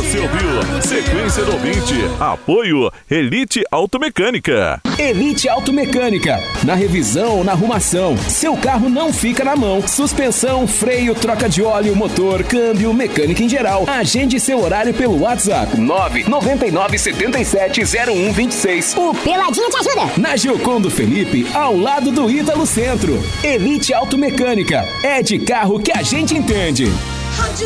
Você ouviu Sequência do Ouvinte. Apoio Elite Automecânica. Elite Automecânica. Na revisão ou na arrumação, seu carro não fica na mão. Suspensão, freio, troca de óleo, motor, câmbio, mecânica em geral. Agende seu horário pelo WhatsApp 999770126. O Peladinho te ajuda. Na Giocondo Felipe, ao lado do Ítalo Centro. Elite Automecânica. É de carro que a gente entende. Rádio